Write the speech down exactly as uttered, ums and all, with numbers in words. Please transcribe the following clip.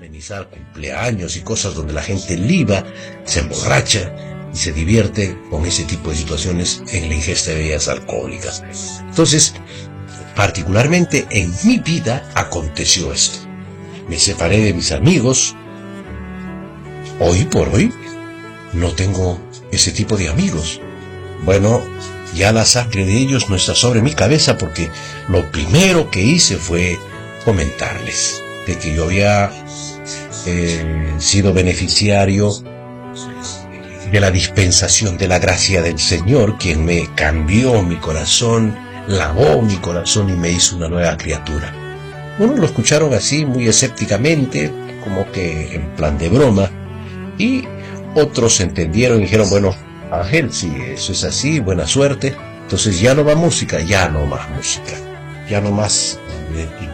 amenizar cumpleaños y cosas donde la gente liba, se emborracha y se divierte con ese tipo de situaciones en la ingesta de bebidas alcohólicas. Entonces, particularmente en mi vida aconteció esto. Me separé de mis amigos. Hoy por hoy no tengo ese tipo de amigos. Bueno, ya la sangre de ellos no está sobre mi cabeza, porque lo primero que hice fue comentarles de que yo había eh, sido beneficiario de la dispensación de la gracia del Señor, quien me cambió mi corazón, lavó mi corazón y me hizo una nueva criatura. Unos lo escucharon así muy escépticamente, como que en plan de broma, y otros entendieron y dijeron, bueno, Ángel, si eso es así, buena suerte. Entonces ya no va música, ya no más música, ya no más